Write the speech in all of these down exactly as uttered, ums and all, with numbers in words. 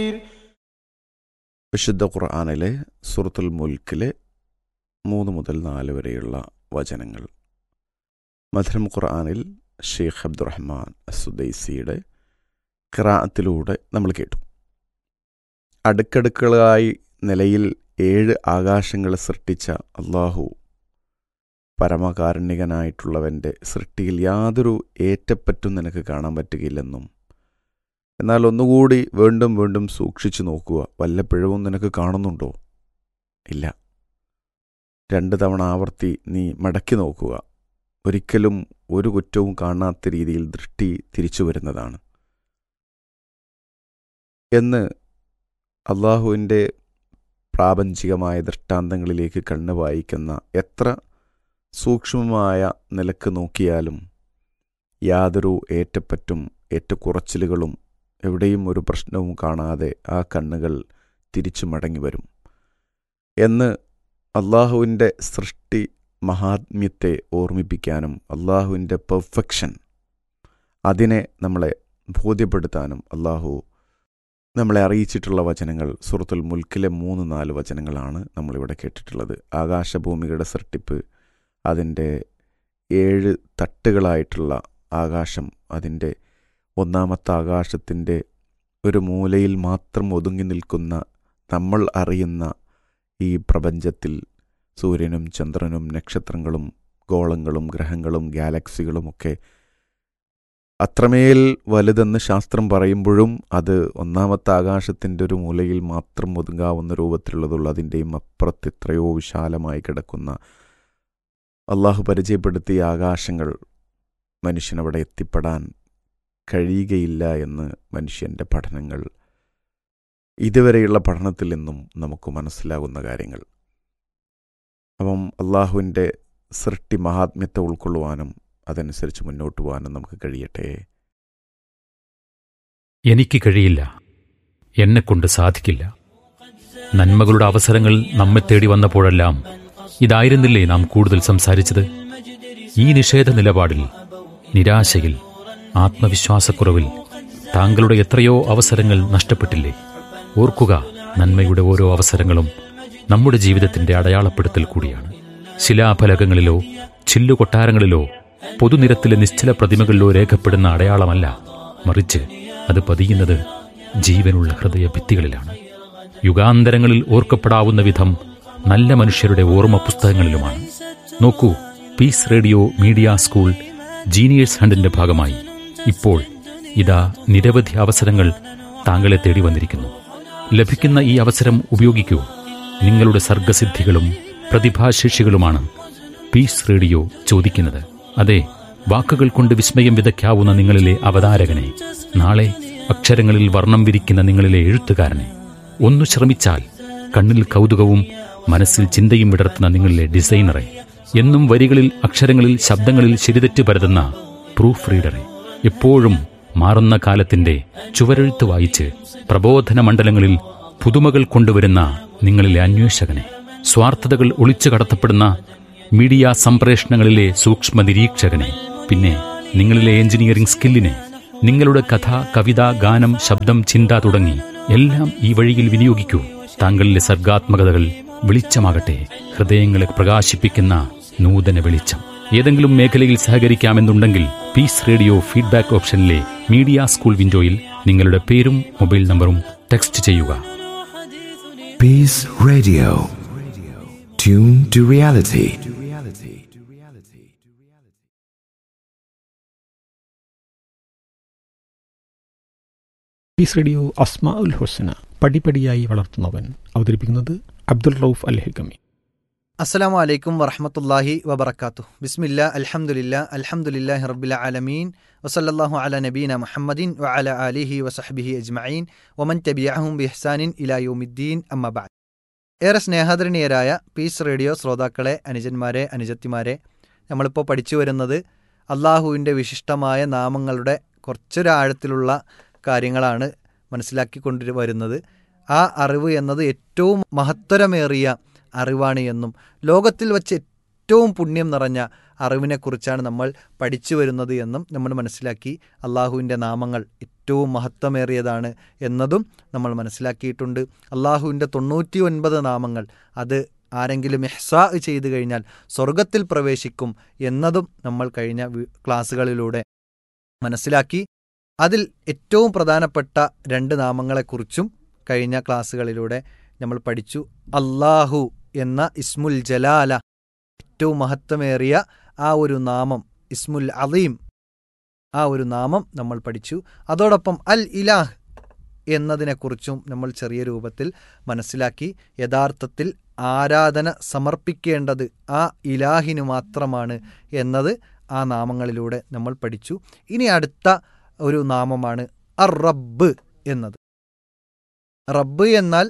വിശുദ്ധ ഖുർആനിലെ സൂറത്തുൽ മുൽക്കിലെ മൂന്ന് മുതൽ നാല് വരെയുള്ള വചനങ്ങൾ മധുരം ഖുർആനിൽ ഷെയ്ഖ് അബ്ദുറഹ്മാൻ അസ്സുദൈസിയുടെ ഖിറാഅത്തിലൂടെ നമ്മൾ കേട്ടു. അടുക്കടുക്കളായി നിലയിൽ ഏഴ് ആകാശങ്ങളെ സൃഷ്ടിച്ച അള്ളാഹു പരമകാരുണികനായിട്ടുള്ളവൻ്റെ സൃഷ്ടിയിൽ യാതൊരു ഏറ്റപ്പറ്റും നിനക്ക് കാണാൻ പറ്റുകയില്ലെന്നും, എന്നാൽ ഒന്നുകൂടി വീണ്ടും വീണ്ടും സൂക്ഷിച്ചു നോക്കുക, വല്ല പിഴവും നിനക്ക് കാണുന്നുണ്ടോ? ഇല്ല. രണ്ട് തവണ ആവർത്തി നീ മടക്കി നോക്കുക, ഒരിക്കലും ഒരു കുറ്റവും കാണാത്ത രീതിയിൽ ദൃഷ്ടി തിരിച്ചു വരുന്നതാണ് എന്ന് അള്ളാഹുവിൻ്റെ പ്രാപഞ്ചികമായ ദൃഷ്ടാന്തങ്ങളിലേക്ക് കണ്ണ് വായിക്കുന്ന എത്ര സൂക്ഷ്മമായ നിലക്ക് നോക്കിയാലും യാതൊരു ഏറ്റപ്പറ്റും ഏറ്റക്കുറച്ചിലുകളും എവിടെയും ഒരു പ്രശ്നവും കാണാതെ ആ കണ്ണുകൾ തിരിച്ചു മടങ്ങി വരും എന്ന് അള്ളാഹുവിൻ്റെ സൃഷ്ടി മഹാത്മ്യത്തെ ഓർമ്മിപ്പിക്കാനും അള്ളാഹുവിൻ്റെ പെർഫെക്ഷൻ അതിനെ നമ്മളെ ബോധ്യപ്പെടുത്താനും അള്ളാഹു നമ്മളെ അറിയിച്ചിട്ടുള്ള വചനങ്ങൾ സൂറത്തുൽ മുൽക്കിലെ മൂന്ന് നാല് വചനങ്ങളാണ് നമ്മളിവിടെ കേട്ടിട്ടുള്ളത്. ആകാശഭൂമികളുടെ സൃഷ്ടിപ്പ്, അതിൻ്റെ ഏഴ് തട്ടുകളായിട്ടുള്ള ആകാശം, അതിൻ്റെ ഒന്നാമത്തെ ആകാശത്തിൻ്റെ ഒരു മൂലയിൽ മാത്രം ഒതുങ്ങി നിൽക്കുന്ന നമ്മൾ അറിയുന്ന ഈ പ്രപഞ്ചത്തിൽ സൂര്യനും ചന്ദ്രനും നക്ഷത്രങ്ങളും ഗോളങ്ങളും ഗ്രഹങ്ങളും ഗാലക്സികളുമൊക്കെ അത്രമേൽ വലുതെന്ന് ശാസ്ത്രം പറയുമ്പോഴും അത് ഒന്നാമത്തെ ആകാശത്തിൻ്റെ ഒരു മൂലയിൽ മാത്രം ഒതുങ്ങാവുന്ന രൂപത്തിലുള്ളതുള്ള അതിൻ്റെയും അപ്പുറത്ത് എത്രയോ വിശാലമായി കിടക്കുന്ന അള്ളാഹു പരിചയപ്പെടുത്തിയ ആകാശങ്ങൾ മനുഷ്യനവിടെ എത്തിപ്പെടാൻ കഴിയുകയില്ല എന്ന് മനുഷ്യൻ്റെ പഠനങ്ങൾ, ഇതുവരെയുള്ള പഠനത്തിൽ നിന്നും നമുക്ക് മനസ്സിലാകുന്ന കാര്യങ്ങൾ. അപ്പം അള്ളാഹുവിൻ്റെ സൃഷ്ടി മഹാത്മ്യത്തെ ഉൾക്കൊള്ളുവാനും അതനുസരിച്ച് മുന്നോട്ട് പോകാനും നമുക്ക് കഴിയട്ടെ. എനിക്ക് കഴിയില്ല, എന്നെക്കൊണ്ട് സാധിക്കില്ല. നന്മകളുടെ അവസരങ്ങൾ നമ്മെ തേടി വന്നപ്പോഴെല്ലാം ഇതായിരുന്നില്ലേ നാം കൂടുതൽ സംസാരിച്ചത്? ഈ നിഷേധ നിലപാടിൽ, നിരാശയിൽ, ആത്മവിശ്വാസക്കുറവിൽ താങ്കളുടെ എത്രയോ അവസരങ്ങൾ നഷ്ടപ്പെട്ടില്ലേ? ഓർക്കുക, നന്മയുടെ ഓരോ അവസരങ്ങളും നമ്മുടെ ജീവിതത്തിന്റെ അടയാളപ്പെടുത്തൽ കൂടിയാണ്. ശിലാഫലകങ്ങളിലോ ചില്ലുകൊട്ടാരങ്ങളിലോ പൊതുനിരത്തിലെ നിശ്ചല പ്രതിമകളിലോ രേഖപ്പെടുന്ന അടയാളമല്ല, മറിച്ച് അത് പതിയുന്നത് ജീവനുള്ള ഹൃദയ ഭിത്തികളിലാണ്. യുഗാന്തരങ്ങളിൽ ഓർക്കപ്പെടാവുന്ന വിധം നല്ല മനുഷ്യരുടെ ഓർമ്മ പുസ്തകങ്ങളിലുമാണ്. നോക്കൂ, പീസ് റേഡിയോ മീഡിയ സ്കൂൾ ജീനിയേഴ്സ് ഹണ്ടിന്റെ ഭാഗമായി ഇപ്പോൾ ഇതാ നിരവധി അവസരങ്ങൾ താങ്കളെ തേടി വന്നിരിക്കുന്നു. ലഭിക്കുന്ന ഈ അവസരം ഉപയോഗിക്കൂ. നിങ്ങളുടെ സർഗസിദ്ധികളും പ്രതിഭാശേഷികളുമാണ് പീസ് റേഡിയോ ചോദിക്കുന്നത്. അതെ, വാക്കുകൾ കൊണ്ട് വിസ്മയം വിതയ്ക്കാവുന്ന നിങ്ങളിലെ അവതാരകനെ, നാളെ അക്ഷരങ്ങളിൽ വർണ്ണം വിരിക്കുന്ന നിങ്ങളിലെ എഴുത്തുകാരനെ, ഒന്നു ശ്രമിച്ചാൽ കണ്ണിൽ കൗതുകവും മനസ്സിൽ ചിന്തയും വിടർത്തുന്ന നിങ്ങളിലെ ഡിസൈനറെ, എന്നും വരികളിൽ അക്ഷരങ്ങളിൽ ശബ്ദങ്ങളിൽ ശരിതെറ്റ് പരതുന്ന പ്രൂഫ് റീഡറെ, എപ്പോഴും മാറുന്ന കാലത്തിന്റെ ചുവരെഴുത്ത് വായിച്ച് പ്രബോധന മണ്ഡലങ്ങളിൽ പുതുമകൾ കൊണ്ടുവരുന്ന നിങ്ങളിലെ അന്വേഷകനെ, സ്വാർത്ഥതകൾ ഒളിച്ചു കടത്തപ്പെടുന്ന മീഡിയ സംപ്രേഷണങ്ങളിലെ സൂക്ഷ്മ നിരീക്ഷകനെ, പിന്നെ നിങ്ങളിലെ എഞ്ചിനീയറിംഗ് സ്കില്ലിനെ, നിങ്ങളുടെ കഥ, കവിത, ഗാനം, ശബ്ദം, ചിന്ത തുടങ്ങി എല്ലാം ഈ വഴിയിൽ വിനിയോഗിക്കൂ. താങ്കളിലെ സർഗാത്മകതകൾ വെളിച്ചമാകട്ടെ, ഹൃദയങ്ങളെ പ്രകാശിപ്പിക്കുന്ന നൂതന വെളിച്ചം. ഏതെങ്കിലും മേഖലയിൽ സഹകരിക്കാമെന്നുണ്ടെങ്കിൽ piece radio feedback ഓപ്ഷനിലെ media school വിൻഡോയിൽ നിങ്ങളുടെ പേരും മൊബൈൽ നമ്പറും ടെക്സ്റ്റ് ചെയ്യുക. Peace Radio. Tune to reality. Piece radio അസ്മാ ഉൽ ഹുസ്ന, പടിപടിയായി വളർത്തുന്നവൻ. അവതരിപ്പിക്കുന്നത് അബ്ദുൽ റൌഫ് അൽ ഹിക്കമി. അസ്സലാമു അലൈക്കും വറഹ്മത്തുള്ളാഹി വബറകാതുഹു. ബിസ്മില്ലാ അൽഹംദുലില്ലാ അൽഹംദുലില്ലാഹി റബ്ബിൽ ആലമീൻ വസല്ലല്ലാഹു അലാ നബീന മുഹമ്മദിൻ വഅലാ ആലിഹി വസഹ്ബിഹി അജ്മഈൻ വമൻ തബിഅഹും ബിഇഹ്സാനിൻ ഇലാ യൗമിദ്ദീൻ അമ്മാ ബഅദ്. ഏറെ സ്നേഹധരണീയരായ പീസ് റേഡിയോ ശ്രോതാക്കളെ, അനുജന്മാരെ, അനുജത്തിമാരെ, നമ്മളിപ്പോൾ പഠിച്ചു വരുന്നത് അള്ളാഹുവിൻ്റെ വിശിഷ്ടമായ നാമങ്ങളുടെ കുറച്ചൊരാഴത്തിലുള്ള കാര്യങ്ങളാണ് മനസ്സിലാക്കിക്കൊണ്ടു വരുന്നത്. ആ അറിവ് എന്നത് ഏറ്റവും മഹത്തരമേറിയ അറിവാണ് എന്നും ലോകത്തിൽ വച്ച് ഏറ്റവും പുണ്യം നിറഞ്ഞ അറിവിനെക്കുറിച്ചാണ് നമ്മൾ പഠിച്ചു വരുന്നത് എന്നും നമ്മൾ മനസ്സിലാക്കി. അള്ളാഹുവിൻ്റെ നാമങ്ങൾ ഏറ്റവും മഹത്വമേറിയതാണ് എന്നതും നമ്മൾ മനസ്സിലാക്കിയിട്ടുണ്ട്. അള്ളാഹുവിൻ്റെ തൊണ്ണൂറ്റി ഒൻപത് നാമങ്ങൾ അത് ആരെങ്കിലും ഇഹ്സാ ചെയ്തു കഴിഞ്ഞാൽ സ്വർഗത്തിൽ പ്രവേശിക്കും എന്നതും നമ്മൾ കഴിഞ്ഞ ക്ലാസ്സുകളിലൂടെ മനസ്സിലാക്കി. അതിൽ ഏറ്റവും പ്രധാനപ്പെട്ട രണ്ട് നാമങ്ങളെക്കുറിച്ചും കഴിഞ്ഞ ക്ലാസ്സുകളിലൂടെ നമ്മൾ പഠിച്ചു. അല്ലാഹു എന്ന ഇസ്മുൽ ജലാല, ഏറ്റവും മഹത്വമേറിയ ആ ഒരു നാമം, ഇസ്മുൽ അലീം, ആ ഒരു നാമം നമ്മൾ പഠിച്ചു. അതോടൊപ്പം അൽ ഇലാഹ് എന്നതിനെക്കുറിച്ചും നമ്മൾ ചെറിയ രൂപത്തിൽ മനസ്സിലാക്കി. യഥാർത്ഥത്തിൽ ആരാധന സമർപ്പിക്കേണ്ടത് ആ ഇലാഹിന് മാത്രമാണ് എന്നത് ആ നാമങ്ങളിലൂടെ നമ്മൾ പഠിച്ചു. ഇനി അടുത്ത ഒരു നാമമാണ് അർ റബ്ബ് എന്നത്. റബ്ബ് എന്നാൽ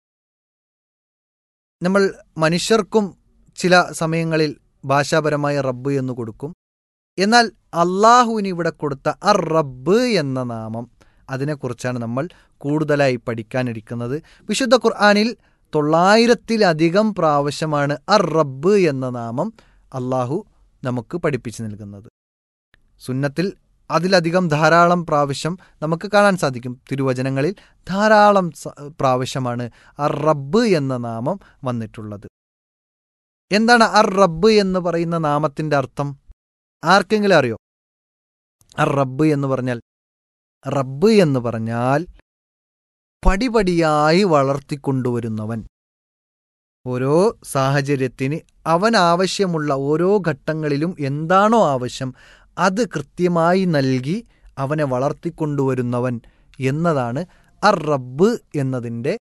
നമ്മൾ മനുഷ്യർക്കും ചില സമയങ്ങളിൽ ഭാഷാപരമായ റബ്ബ് എന്ന് കൊടുക്കും. എന്നാൽ അള്ളാഹുവിന് ഇവിടെ കൊടുത്ത അർ റബ്ബ് എന്ന നാമം, അതിനെക്കുറിച്ചാണ് നമ്മൾ കൂടുതലായി പഠിക്കാനിരിക്കുന്നത്. വിശുദ്ധ ഖുർആനിൽ തൊള്ളായിരത്തിലധികം പ്രാവശ്യമാണ് അർ റബ്ബ് എന്ന നാമം അള്ളാഹു നമുക്ക് പഠിപ്പിച്ചു നൽകുന്നത്. സുന്നത്തിൽ അതിലധികം ധാരാളം പ്രാവശ്യം നമുക്ക് കാണാൻ സാധിക്കും. തിരുവചനങ്ങളിൽ ധാരാളം പ്രാവശ്യമാണ് അർ റബ്ബ് എന്ന നാമം വന്നിട്ടുള്ളത്. എന്താണ് അർ റബ്ബ് എന്ന് പറയുന്ന നാമത്തിൻ്റെ അർത്ഥം? ആർക്കെങ്കിലും അറിയോ? അർ റബ്ബ് എന്ന് പറഞ്ഞാൽ, റബ്ബ് എന്ന് പറഞ്ഞാൽ പടിപടിയായി വളർത്തിക്കൊണ്ടുവരുന്നവൻ. ഓരോ സാഹചര്യത്തിന് അവൻ ആവശ്യമുള്ള ഓരോ ഘട്ടങ്ങളിലും എന്താണോ ആവശ്യം അത് കൃത്യമായി നൽകി അവനെ വളർത്തിക്കൊണ്ടുവരുന്നവൻ എന്നതാണ് അർ റബ്ബ് എന്നതിൻ്റെ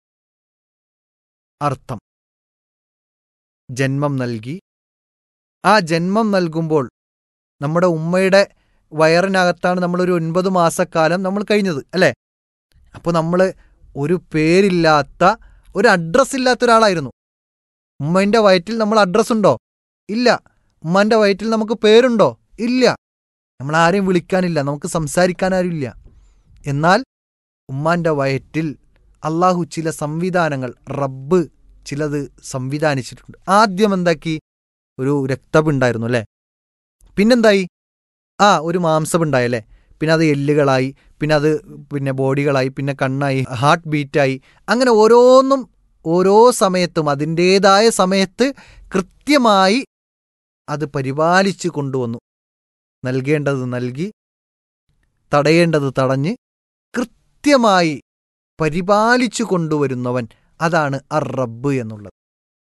അർത്ഥം. ജന്മം നൽകി, ആ ജന്മം നൽകുമ്പോൾ നമ്മുടെ ഉമ്മയുടെ വയറിനകത്താണ് നമ്മളൊരു ഒൻപത് മാസക്കാലം നമ്മൾ കഴിഞ്ഞത്, അല്ലേ? അപ്പോൾ നമ്മൾ ഒരു പേരില്ലാത്ത, ഒരു അഡ്രസ്സ് ഇല്ലാത്ത ഒരാളായിരുന്നു. ഉമ്മൻ്റെ വയറ്റിൽ നമ്മൾ അഡ്രസ്സ് ഉണ്ടോ? ഇല്ല. ഉമ്മൻ്റെ വയറ്റിൽ നമുക്ക് പേരുണ്ടോ? ഇല്ല. നമ്മൾ ആരെയും വിളിക്കാനില്ല, നമുക്ക് സംസാരിക്കാൻ ആരുമില്ല. എന്നാൽ ഉമ്മാൻ്റെ വയറ്റിൽ അള്ളാഹു ചില സംവിധാനങ്ങൾ, റബ്ബ് ചിലത് സംവിധാനിച്ചിട്ടുണ്ട്. ആദ്യം എന്താക്കി? ഒരു രക്തപിണ്ടായിരുന്നു, അല്ലേ? പിന്നെന്തായി? ആ ഒരു മാംസമുണ്ടായല്ലേ. പിന്നെ അത് എല്ലുകളായി, പിന്നെ അത് പിന്നെ ബോഡികളായി, പിന്നെ കണ്ണായി, ഹാർട്ട് ബീറ്റായി. അങ്ങനെ ഓരോന്നും ഓരോ സമയത്തും അതിൻ്റേതായ സമയത്ത് കൃത്യമായി അത് പരിപാലിച്ചു കൊണ്ടുവന്നു. നൽകേണ്ടത് നൽകി, തടയേണ്ടത് തടഞ്ഞ് കൃത്യമായി പരിപാലിച്ചു കൊണ്ടുവരുന്നവൻ, അതാണ് അർ റബ്ബ് എന്നുള്ളത്.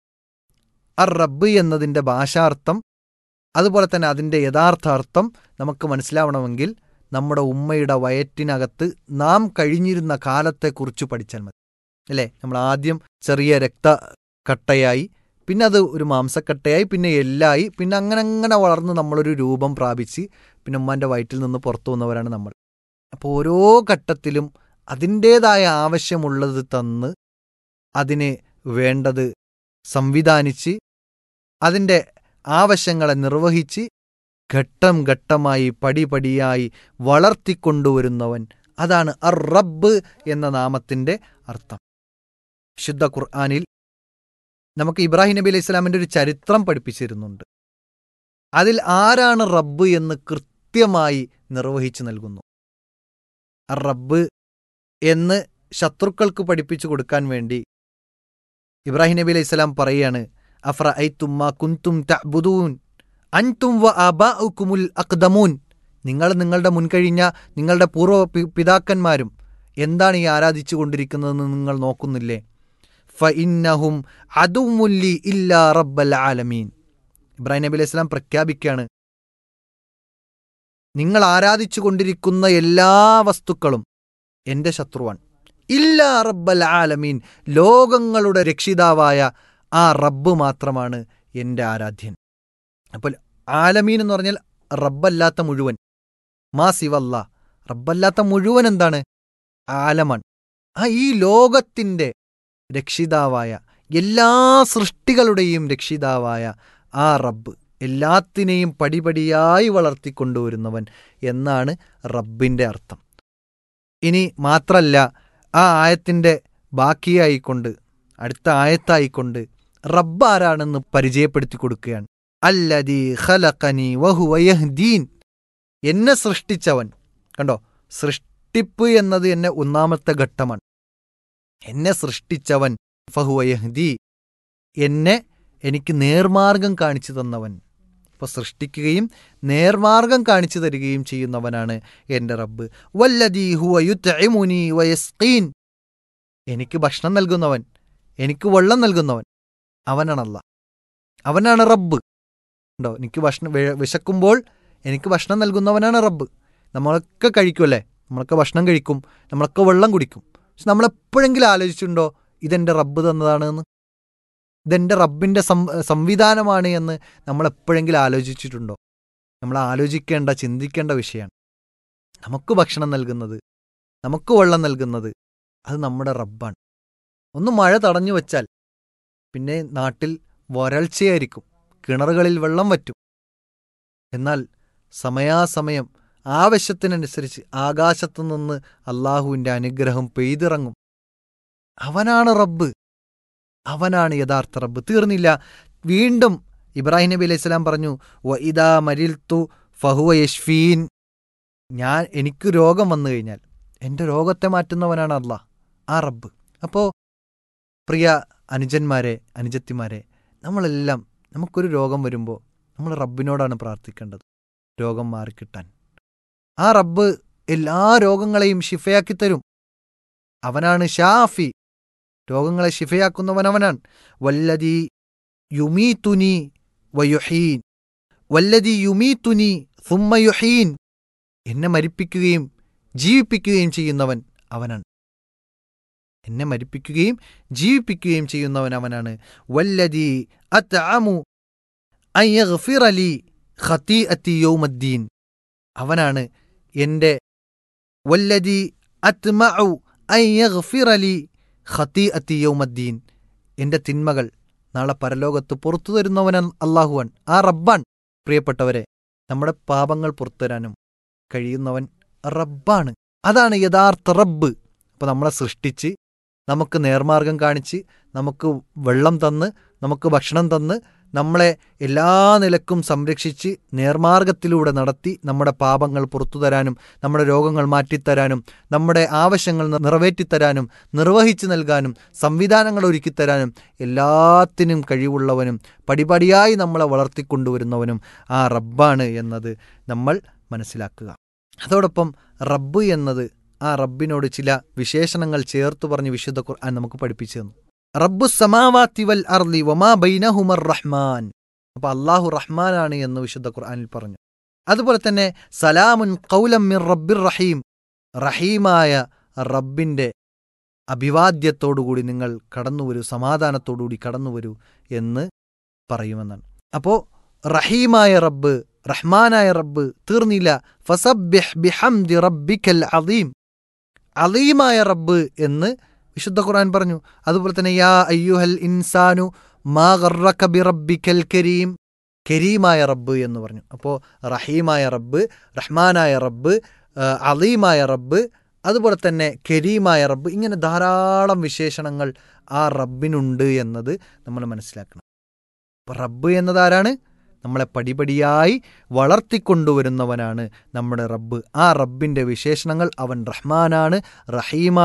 അർ റബ്ബ് എന്നതിൻ്റെ ഭാഷാർത്ഥം, അതുപോലെ തന്നെ അതിൻ്റെ യഥാർത്ഥാർത്ഥം നമുക്ക് മനസ്സിലാവണമെങ്കിൽ നമ്മുടെ ഉമ്മയുടെ വയറ്റിനകത്ത് നാം കഴിഞ്ഞിരുന്ന കാലത്തെക്കുറിച്ച് പഠിച്ചാൽ മതി, അല്ലേ? നമ്മൾ ആദ്യം ചെറിയ രക്തക്കട്ടയായി, പിന്നെ അത് ഒരു മാംസക്കട്ടയായി, പിന്നെ എല്ലായി, പിന്നെ അങ്ങനെ അങ്ങനെ വളർന്ന് നമ്മളൊരു രൂപം പ്രാപിച്ച് പിന്നെ ഉമ്മാൻ്റെ വയറ്റിൽ നിന്ന് പുറത്തു വന്നവരാണ് നമ്മൾ. അപ്പോൾ ഓരോ ഘട്ടത്തിലും അതിൻ്റേതായ ആവശ്യമുള്ളത് തന്ന് അതിന് വേണ്ടത് സംവിധാനിച്ച് അതിൻ്റെ ആവശ്യങ്ങളെ നിർവഹിച്ച് ഘട്ടം ഘട്ടമായി പടിപടിയായി വളർത്തിക്കൊണ്ടുവരുന്നവൻ, അതാണ് അർ റബ്ബ് എന്ന നാമത്തിൻ്റെ അർത്ഥം. ശുദ്ധ ഖുർആനിൽ നമുക്ക് ഇബ്രാഹിം നബി അലൈഹി സ്വലാമിൻ്റെ ഒരു ചരിത്രം പഠിപ്പിച്ചിരുന്നുണ്ട്. അതിൽ ആരാണ് റബ്ബ് എന്ന് കൃത്യമായി നിർവഹിച്ചു നൽകുന്നു. അർ റബ്ബ് എന്ന് ശത്രുക്കൾക്ക് പഠിപ്പിച്ചു കൊടുക്കാൻ വേണ്ടി ഇബ്രാഹിം നബി അലൈഹി സ്വലാം പറയാണ്, അഫറഅയ്തും മാ കുൻതും തഅ്ബുദൂൻ അൻതും വ ആബാഉകുമുൽ അഖ്ദമൂൻ. നിങ്ങൾ നിങ്ങളുടെ മുൻകഴിഞ്ഞ നിങ്ങളുടെ പൂർവ്വ പിതാക്കന്മാരും എന്താണ് ഈ ആരാധിച്ചു കൊണ്ടിരിക്കുന്നതെന്ന് നിങ്ങൾ നോക്കുന്നില്ലേ? ഫഇന്നഹും അദുവ്വുൻ ലി ഇല്ലാ റബ്ബൽ ആലമീൻ. ഇബ്രാഹിം നബി അലൈഹി സ്വലാം പ്രഖ്യാപിക്കുകയാണ്, നിങ്ങൾ ആരാധിച്ചു കൊണ്ടിരിക്കുന്ന എല്ലാ വസ്തുക്കളും എൻ്റെ ശത്രുവാണ്. ഇല്ലാ റബ്ബൽ ആലമീൻ, ലോകങ്ങളുടെ രക്ഷിതാവായ ആ റബ്ബ് മാത്രമാണ് എൻ്റെ ആരാധ്യൻ. അപ്പോൾ ആലമീൻ എന്ന് പറഞ്ഞാൽ റബ്ബല്ലാത്ത മുഴുവൻ, മാ സിവല്ല, റബ്ബല്ലാത്ത മുഴുവൻ എന്താണ്? ആലമാണ്. ആ ഈ ലോകത്തിൻ്റെ രക്ഷിതാവായ, എല്ലാ സൃഷ്ടികളുടെയും രക്ഷിതാവായ ആ റബ്ബ്, എല്ലാത്തിനെയും പടിപടിയായി വളർത്തിക്കൊണ്ടുവരുന്നവൻ എന്നാണ് റബ്ബിൻ്റെ അർത്ഥം. ഇനി മാത്രല്ല, ആ ആയത്തിൻ്റെ ബാക്കിയായിക്കൊണ്ട്, അടുത്ത ആയത്തായിക്കൊണ്ട് റബ്ബ് ആരാണെന്ന് പരിചയപ്പെടുത്തി കൊടുക്കുകയാണ്. അല്ലദീ ഖലഖനി വഹുവ യഹ്ദീൻ. എന്നെ സൃഷ്ടിച്ചവൻ. കണ്ടോ, സൃഷ്ടിപ്പ് എന്നത് എന്നെ ഒന്നാമത്തെ ഘട്ടമാണ്. എന്നെ സൃഷ്ടിച്ചവൻ ഫഹുവ യഹ്ദി, എന്നെ എനിക്ക് നേർമാർഗം കാണിച്ചു തന്നവൻ. അപ്പോൾ സൃഷ്ടിക്കുകയും നേർമാർഗം കാണിച്ചു തരികയും ചെയ്യുന്നവനാണ് എൻ്റെ റബ്ബ്. വല്ലദീ ഹുവ യുത്ഇമുനി വയസ്ഖീൻ, എനിക്ക് ഭക്ഷണം നൽകുന്നവൻ, എനിക്ക് വെള്ളം നൽകുന്നവൻ, അവനാണ് അല്ലാഹ്, അവനാണ് റബ്ബ്. ഉണ്ടോ, എനിക്ക് ഭക്ഷണം വിശക്കുമ്പോൾ എനിക്ക് ഭക്ഷണം നൽകുന്നവനാണ് റബ്ബ്. നമ്മളൊക്കെ കഴിക്കുമല്ലേ, നമ്മളൊക്കെ ഭക്ഷണം കഴിക്കും, നമ്മളൊക്കെ വെള്ളം കുടിക്കും. പക്ഷെ നമ്മളെപ്പോഴെങ്കിലും ആലോചിച്ചിട്ടുണ്ടോ ഇതെൻ്റെ റബ്ബ് തന്നതാണ് എന്ന്, ഇതെൻ്റെ റബ്ബിൻ്റെ സം സംവിധാനമാണ് എന്ന് നമ്മളെപ്പോഴെങ്കിലും ആലോചിച്ചിട്ടുണ്ടോ? നമ്മൾ ആലോചിക്കേണ്ട, ചിന്തിക്കേണ്ട വിഷയമാണ്. നമുക്ക് ഭക്ഷണം നൽകുന്നത്, നമുക്ക് വെള്ളം നൽകുന്നത് അത് നമ്മുടെ റബ്ബാണ്. ഒന്ന് മഴ തടഞ്ഞു വച്ചാൽ പിന്നെ നാട്ടിൽ വരൾച്ചയായിരിക്കും, കിണറുകളിൽ വെള്ളം വറ്റും. എന്നാൽ സമയാസമയം ആവശ്യത്തിനനുസരിച്ച് ആകാശത്തു നിന്ന് അള്ളാഹുവിൻ്റെ അനുഗ്രഹം പെയ്തിറങ്ങും. അവനാണ് റബ്ബ്, അവനാണ് യഥാർത്ഥ റബ്ബ്. തീർന്നില്ല, വീണ്ടും ഇബ്രാഹിം നബി അലൈഹി സ്വലാം പറഞ്ഞു, വ ഇദാ മരിൽതു ഫഹുവ യശ്ഫീൻ, ഞാൻ എനിക്ക് രോഗം വന്നു കഴിഞ്ഞാൽ എൻ്റെ രോഗത്തെ മാറ്റുന്നവനാണ് അള്ളാഹ്, ആ റബ്ബ്. അപ്പോൾ പ്രിയ അനുജന്മാരെ, അനുജത്തിമാരെ, നമ്മളെല്ലാം നമുക്കൊരു രോഗം വരുമ്പോൾ നമ്മൾ റബ്ബിനോടാണ് പ്രാർത്ഥിക്കേണ്ടത് രോഗം മാറിക്കിട്ടാൻ. ആ റബ്ബ് എല്ലാ രോഗങ്ങളെയും ശിഫയാക്കി തരും. അവനാണ് ഷാഫി, രോഗങ്ങളെ ശിഫയാക്കുന്നവൻ അവനാണ്. വല്ലദീ യുമീതുനി വയുഹീൻ, വല്ലദീ യുമീതുനി സുമ്മ യുഹീൻ, എന്നെ മരിപ്പിക്കുകയും ജീവിപ്പിക്കുകയും ചെയ്യുന്നവൻ അവനാണ്. എന്നെ മരിപ്പിക്കുകയും ജീവിപ്പിക്കുകയും ചെയ്യുന്നവൻ അവനാണ്. വല്ലദീ അത്അമു അൻ യഗ്ഫിറ ലി ഖതീഅതി യൗമദ്ദീൻ, അവനാണ് എൻ്റെ വല്ലദീ അത്മഉ അൻ യഗ്ഫിറ ലി ഖതീഅതി യൗമദ്ദീൻ, എൻ്റെ തിന്മകൾ നാളെ പരലോകത്ത് പുറത്തു തരുന്നവൻ അല്ലാഹുവാൻ, ആ റബ്ബാൻ. പ്രിയപ്പെട്ടവരെ, നമ്മുടെ പാപങ്ങൾ പുറത്തു തരാനും കഴിയുന്നവൻ റബ്ബാണ്. അതാണ് യഥാർത്ഥ റബ്ബ്. അപ്പോൾ നമ്മളെ സൃഷ്ടിച്ച്, നമുക്ക് നേർമാർഗം കാണിച്ച്, നമുക്ക് വെള്ളം തന്ന്, നമുക്ക് ഭക്ഷണം തന്ന്, നമ്മളെ എല്ലാ നിലക്കും സംരക്ഷിച്ച് നേർമാർഗത്തിലൂടെ നടത്തി നമ്മുടെ പാപങ്ങൾ പുറത്തു തരാനും നമ്മുടെ രോഗങ്ങൾ മാറ്റിത്തരാനും നമ്മുടെ ആവശ്യങ്ങൾ നിറവേറ്റിത്തരാനും നിർവഹിച്ചു നൽകാനും സംവിധാനങ്ങൾ ഒരുക്കിത്തരാനും എല്ലാത്തിനും കഴിവുള്ളവനും പടിപടിയായി നമ്മളെ വളർത്തിക്കൊണ്ടുവരുന്നവനും ആ റബ്ബാണ് എന്നത് നമ്മൾ മനസ്സിലാക്കുക. അതോടൊപ്പം റബ്ബ് എന്നത്, ആ റബ്ബിനോട് ചില വിശേഷണങ്ങൾ ചേർത്ത് പറഞ്ഞ് വിശുദ്ധ ഖുർആൻ നമുക്ക് പഠിപ്പിച്ചു തന്നു. റബ്ബു സമാവാതി വൽ അർളി വമാ ബൈനഹുമർ റഹ്മാൻ. അപ്പോൾ അള്ളാഹു റഹ്മാനാണ് എന്ന് വിശുദ്ധ ഖുർആനിൽ പറഞ്ഞു. അതുപോലെ തന്നെ സലാമുൻ ഖൗലം മിർ റബ്ബിർ റഹീം, റഹീമായ റബ്ബിൻ്റെ അഭിവാദ്യത്തോടുകൂടി നിങ്ങൾ കടന്നുവരൂ, സമാധാനത്തോടുകൂടി കടന്നുവരൂ എന്ന് പറയുമെന്നാണ്. അപ്പോൾ റഹീമായ റബ്ബ്, റഹ്മാനായ റബ്ബ് തീർന്നില്ല. ഫസബ്ബിഹ് ബിഹംദി റബ്ബിക്കൽ അദീം, അദീമായ റബ്ബ് എന്ന് വിശുദ്ധ ഖുർആൻ പറഞ്ഞു. അതുപോലെ തന്നെ യാ അയ്യുഹൽ ഇൻസാനു മാ ഗർറക ബിറബ്ബിക്കൽ കരീം, കരീമായ റബ്ബ് എന്ന് പറഞ്ഞു. അപ്പോൾ റഹീമായ റബ്ബ്, റഹ്മാനായ റബ്ബ്, അദീമായ റബ്ബ്, അതുപോലെ തന്നെ കരീമായ റബ്ബ്, ഇങ്ങനെ ധാരാളം വിശേഷണങ്ങൾ ആ റബ്ബിനുണ്ട് എന്നത് നമ്മൾ മനസ്സിലാക്കണം. അപ്പോൾ റബ്ബ് എന്നതാരാണ്? നമ്മളെ പടിപടിയായി വളർത്തിക്കൊണ്ടുവരുന്നവനാണ് നമ്മുടെ റബ്ബ്. ആ റബ്ബിൻ്റെ വിശേഷണങ്ങൾ, അവൻ റഹ്മാനാണ്, റഹീമാണ്.